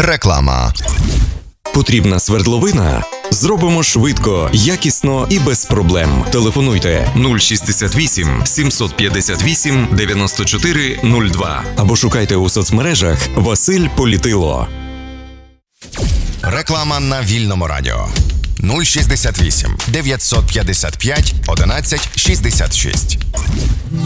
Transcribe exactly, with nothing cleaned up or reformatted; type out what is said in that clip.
Реклама. Потрібна свердловина? Зробимо швидко, якісно і без проблем. Телефонуйте нуль шістдесят вісім сімсот п'ятдесят вісім дев'яносто чотири нуль два або шукайте у соцмережах Василь Політило. Реклама на Вільному радіо. нуль шістдесят вісім дев'ятсот п'ятдесят п'ять одинадцять шістдесят шість.